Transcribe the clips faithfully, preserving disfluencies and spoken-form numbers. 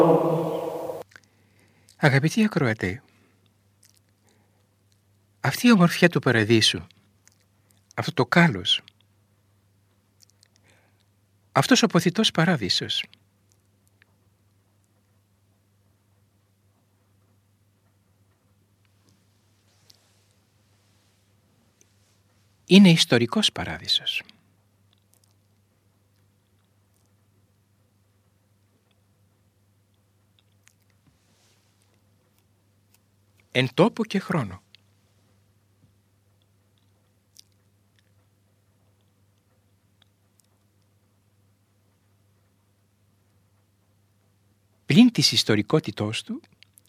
Αγαπητοί ακροατέ, αυτή η ομορφιά του παραδείσου, αυτό το κάλος, αυτός ο ποθητός παράδεισος, είναι ιστορικός παράδεισος. Εν τόπο και χρόνο. Πλην της ιστορικότητός του,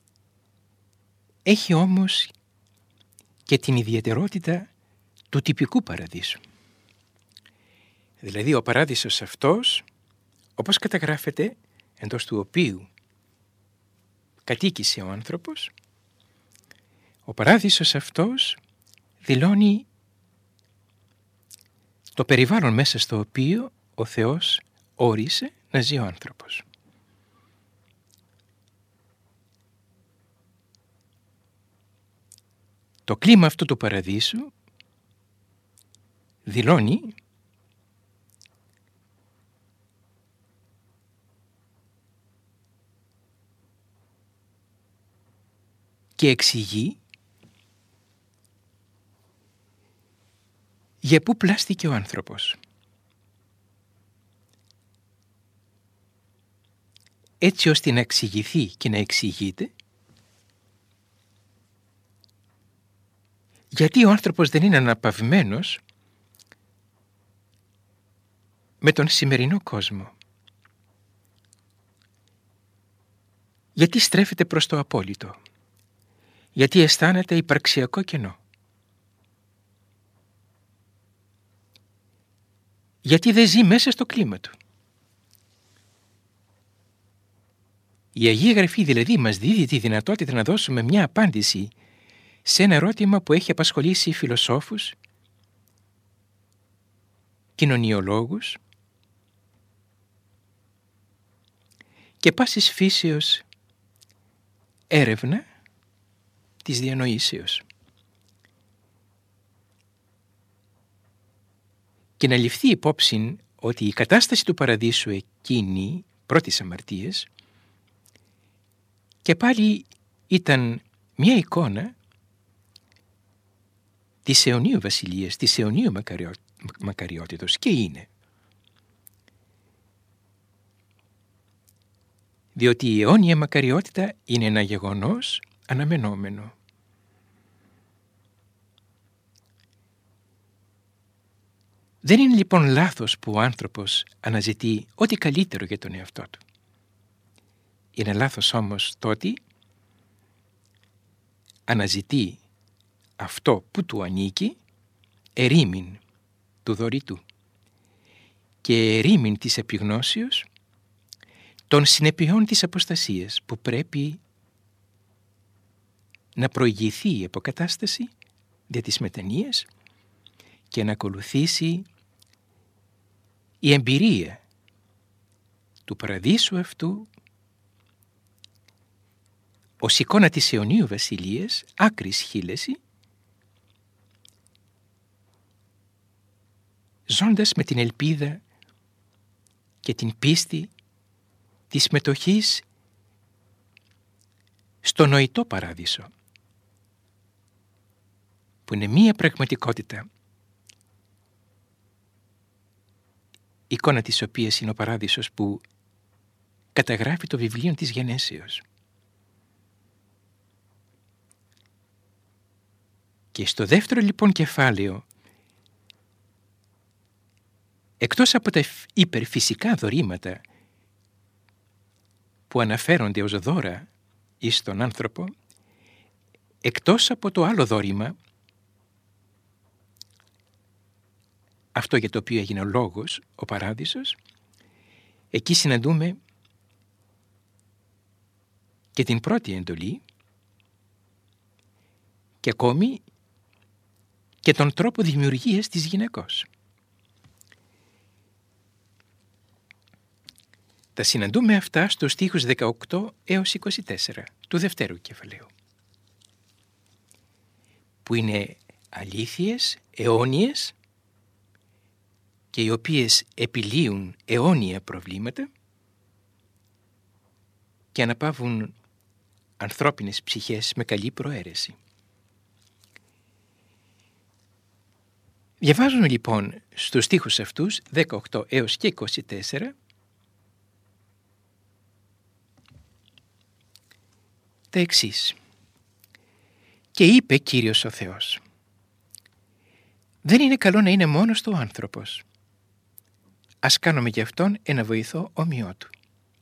έχει όμως και την ιδιαιτερότητα του τυπικού παραδείσου. Δηλαδή ο παράδεισος αυτός, όπως καταγράφεται, εντός του οποίου κατοίκησε ο άνθρωπος, ο παράδεισος αυτός δηλώνει το περιβάλλον μέσα στο οποίο ο Θεός όρισε να ζει ο άνθρωπος. Το κλίμα αυτού του παραδείσου δηλώνει και εξηγεί για πού πλάστηκε ο άνθρωπος. Έτσι ώστε να εξηγηθεί και να εξηγείται γιατί ο άνθρωπος δεν είναι αναπαυμένος με τον σημερινό κόσμο. Γιατί στρέφεται προς το απόλυτο. Γιατί αισθάνεται υπαρξιακό κενό. Γιατί δεν ζει μέσα στο κλίμα του. Η Αγία Γραφή δηλαδή μας δίδει τη δυνατότητα να δώσουμε μια απάντηση σε ένα ερώτημα που έχει απασχολήσει φιλοσόφους, κοινωνιολόγους και πάσης φύσεως έρευνα της διανοήσεως. Και να ληφθεί υπόψη ότι η κατάσταση του παραδείσου εκείνη, πρώτης αμαρτίας, και πάλι ήταν μια εικόνα της αιωνίου βασιλείας, της αιωνίου μακαριό, μακαριότητος και είναι. Διότι η αιώνια μακαριότητα είναι ένα γεγονός αναμενόμενο. Δεν είναι λοιπόν λάθος που ο άνθρωπος αναζητεί ό,τι καλύτερο για τον εαυτό του. Είναι λάθος όμως το ότι αναζητεί αυτό που του ανήκει ερήμην του δωρητού και ερήμην της επιγνώσεως των συνεπειών της αποστασίας που πρέπει να προηγηθεί η αποκατάσταση δια της μετανοίας και να ακολουθήσει η εμπειρία του παραδείσου αυτού ως εικόνα της αιωνίου βασιλείας, άκρης χείλεση, ζώντας με την ελπίδα και την πίστη της συμμετοχής στο νοητό παράδεισο, που είναι μία πραγματικότητα, εικόνα της οποίας είναι ο παράδεισος που καταγράφει το βιβλίο της Γενέσεως. Και στο δεύτερο λοιπόν κεφάλαιο, εκτός από τα υπερφυσικά δωρήματα που αναφέρονται ως δώρα εις τον άνθρωπο, εκτός από το άλλο δώρημα, αυτό για το οποίο έγινε ο λόγος, ο παράδεισος, εκεί συναντούμε και την πρώτη εντολή και ακόμη και τον τρόπο δημιουργίας της γυναικός. Τα συναντούμε αυτά στους στίχους δεκαοκτώ έως είκοσι τέσσερα του δευτέρου κεφαλαίου, που είναι αλήθειες αιώνιες και οι οποίες επιλύουν αιώνια προβλήματα και αναπαύουν ανθρώπινες ψυχές με καλή προαίρεση. Διαβάζουμε λοιπόν στους στίχους αυτούς δεκαοκτώ έως και είκοσι τέσσερα τα εξής. «Και είπε Κύριος ο Θεός, δεν είναι καλό να είναι μόνος του ο άνθρωπος. Ας κάνουμε γι' αυτόν ένα βοηθό ομοιό του.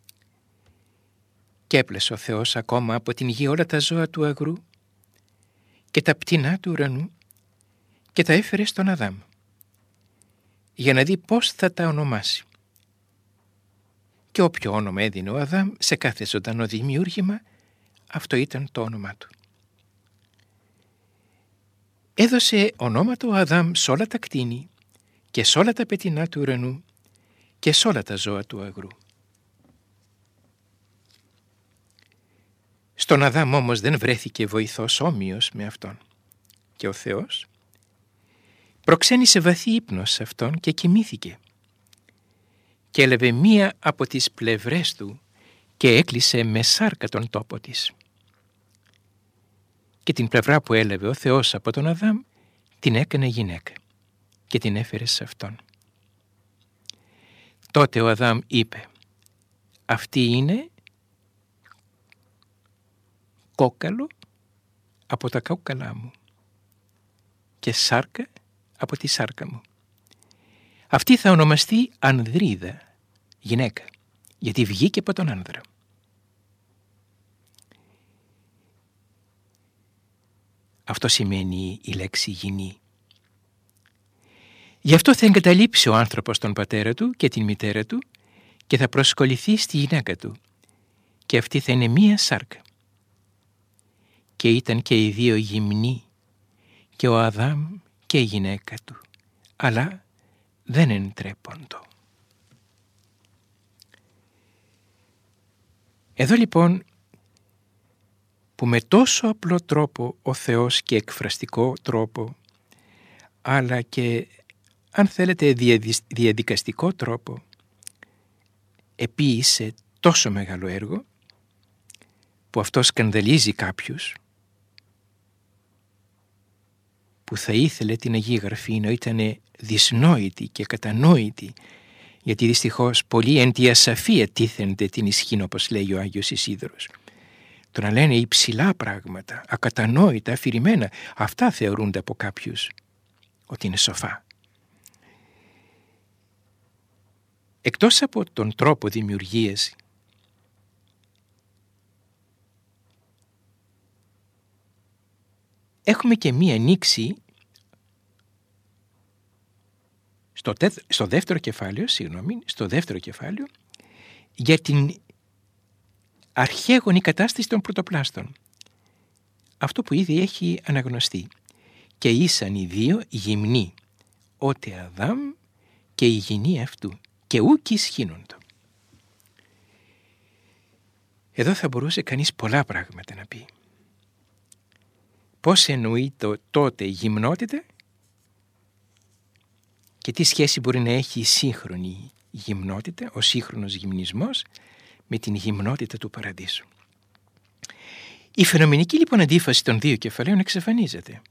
Και έπλεσε ο Θεός ακόμα από την γη όλα τα ζώα του αγρού και τα πτηνά του ουρανού και τα έφερε στον Αδάμ, για να δει πώς θα τα ονομάσει. Και όποιο όνομα έδινε ο Αδάμ σε κάθε ζωντανό δημιούργημα, αυτό ήταν το όνομά του. Έδωσε ονόματα ο Αδάμ σ' όλα τα κτήνη και σ' όλα τα πετεινά του ουρανού και σ' όλα τα ζώα του αγρού. Στον Αδάμ όμως δεν βρέθηκε βοηθός όμοιος με αυτόν. Και ο Θεός προξένησε βαθύ ύπνο σε αυτόν και κοιμήθηκε. Και έλαβε μία από τις πλευρές του και έκλεισε με σάρκα τον τόπο της. Και την πλευρά που έλαβε ο Θεός από τον Αδάμ την έκανε γυναίκα και την έφερε σε αυτόν. Τότε ο Αδάμ είπε, αυτή είναι κόκαλο από τα κόκαλά μου και σάρκα από τη σάρκα μου. Αυτή θα ονομαστεί ανδρίδα, γυναίκα, γιατί βγήκε από τον άνδρα. Αυτό σημαίνει η λέξη γυνή. Γι' αυτό θα εγκαταλείψει ο άνθρωπος τον πατέρα του και την μητέρα του και θα προσκοληθεί στη γυναίκα του και αυτή θα είναι μία σάρκα. Και ήταν και οι δύο γυμνοί, και ο Αδάμ και η γυναίκα του, αλλά δεν εντρέποντο. Εδώ λοιπόν που με τόσο απλό τρόπο ο Θεός και εκφραστικό τρόπο, αλλά και αν θέλετε διαδικαστικό τρόπο, επίησε τόσο μεγάλο έργο που αυτό σκανδαλίζει κάποιους που θα ήθελε την Αγία Γραφή να ήταν δυσνόητη και κατανόητη, γιατί δυστυχώς πολλοί εν τη ασαφία τίθενται την ισχύν, όπως λέει ο Άγιος Ισίδωρος. Το να λένε υψηλά πράγματα, ακατανόητα, αφηρημένα, αυτά θεωρούνται από κάποιους ότι είναι σοφά. Εκτός από τον τρόπο δημιουργίας, έχουμε και μία ανοίξη στο, τε, στο δεύτερο κεφάλαιο, συγγνώμη, στο δεύτερο κεφάλαιο για την αρχαίγονη κατάσταση των πρωτοπλάστων. Αυτό που ήδη έχει αναγνωστεί. Και ήσαν οι δύο γυμνοί, ότε Αδάμ και η γυνή αυτού, και ούκ ισχύνοντο. Εδώ θα μπορούσε κανείς πολλά πράγματα να πει. Πώς εννοεί το τότε η γυμνότητα και τι σχέση μπορεί να έχει η σύγχρονη γυμνότητα, ο σύγχρονος γυμνισμός με την γυμνότητα του παραδείσου. Η φαινομενική λοιπόν αντίφαση των δύο κεφαλαίων εξαφανίζεται.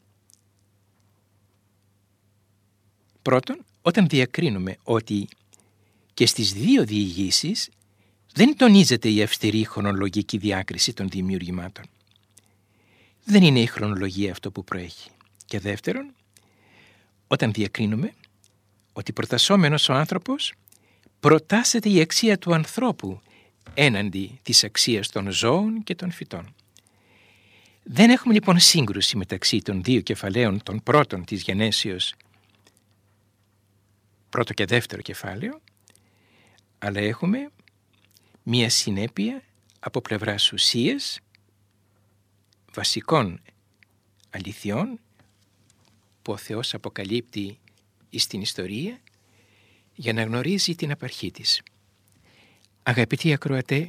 Πρώτον, όταν διακρίνουμε ότι και στις δύο διηγήσεις δεν τονίζεται η αυστηρή χρονολογική διάκριση των δημιουργημάτων. Δεν είναι η χρονολογία αυτό που προέχει. Και δεύτερον, όταν διακρίνουμε ότι προτασσόμενος ο άνθρωπος προτάσσεται η αξία του ανθρώπου έναντι της αξίας των ζώων και των φυτών. Δεν έχουμε λοιπόν σύγκρουση μεταξύ των δύο κεφαλαίων των πρώτων της Γενέσεως, πρώτο και δεύτερο κεφάλαιο, αλλά έχουμε μία συνέπεια από πλευράς ουσίας, βασικών αληθιών που ο Θεός αποκαλύπτει στην ιστορία για να γνωρίζει την απαρχή της. Αγαπητοί ακροατέ,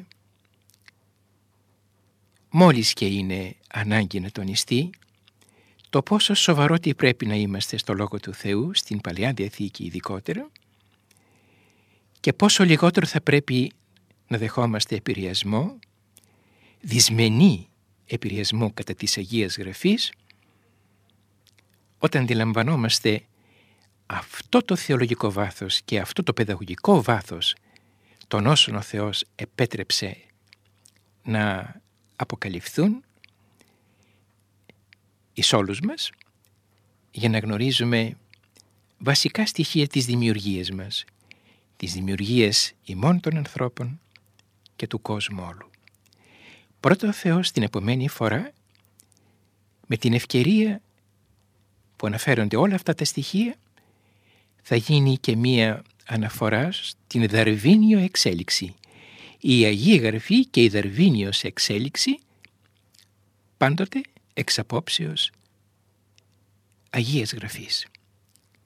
μόλις και είναι ανάγκη να τονιστεί το πόσο σοβαρότοι πρέπει να είμαστε στο Λόγο του Θεού, στην Παλαιά Διαθήκη ειδικότερα, και πόσο λιγότερο θα πρέπει να δεχόμαστε επηρεασμό, δυσμενή επηρεασμό κατά της Αγίας Γραφής, όταν αντιλαμβανόμαστε αυτό το θεολογικό βάθος και αυτό το παιδαγωγικό βάθος των όσων ο Θεός επέτρεψε να αποκαλυφθούν εις όλους μας, για να γνωρίζουμε βασικά στοιχεία της δημιουργίας μας, της δημιουργίας ημών των ανθρώπων και του κόσμου όλου. Πρώτα ο Θεός την επομένη φορά, με την ευκαιρία που αναφέρονται όλα αυτά τα στοιχεία, θα γίνει και μία αναφορά στην δαρβήνιο εξέλιξη. Η Αγία Γραφή και η δαρβήνιος εξέλιξη πάντοτε εξ απόψεως Αγίας Γραφής.